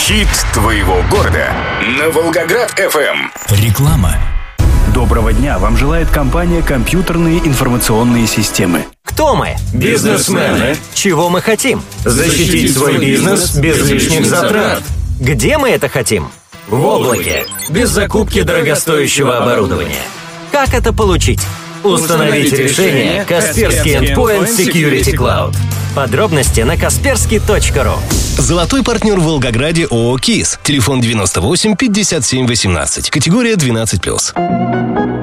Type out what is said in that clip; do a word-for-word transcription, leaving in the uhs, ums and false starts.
Хит твоего города на Волгоград эф эм. Реклама. Доброго дня! Вам желает компания «Компьютерные информационные системы». Кто мы? Бизнесмены. Чего мы хотим? Защитить свой бизнес без лишних затрат. Где мы это хотим? В облаке. Без закупки дорогостоящего оборудования. Как это получить? Установите решение Kaspersky Endpoint Security Cloud. Подробности на касперский точка ру. Золотой партнер в Волгограде ООО «КИС». Телефон девяносто восемь пятьдесят семь восемнадцать. Категория двенадцать плюс.